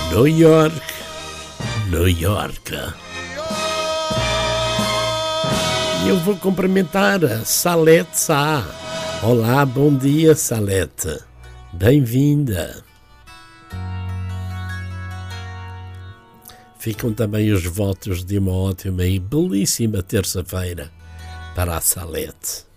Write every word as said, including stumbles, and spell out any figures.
New York, New York. E eu vou cumprimentar a Salete Sá. Olá, bom dia, Salete. Bem-vinda. Ficam também os votos de uma ótima e belíssima terça-feira para a Salete.